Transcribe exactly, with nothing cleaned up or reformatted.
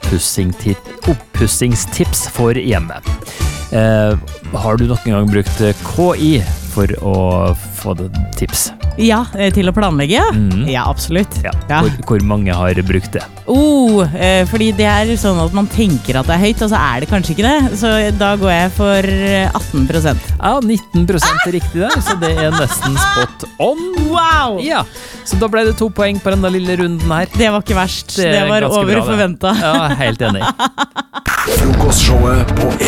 oppussingstips for hjemme. Eh, har du noen gang brukt K I for å få det tips? Ja, til å planlegge, ja. Mm. Ja, absolutt. Ja. Ja. Hvor, hvor mange har brukt det? Oh, eh, fordi det er sånn at man tenker at det er høyt, og så er det kanskje ikke det. Så da går jeg for atten prosent. Ja, nitten prosent er riktig der, så det er nesten spot on. Wow! Ja, så da ble det to poeng på denne lille runden her. Det var ikke verst. Det Det, er var ganske over bra, det. forventet. Ja, helt enig. Frokostshowet på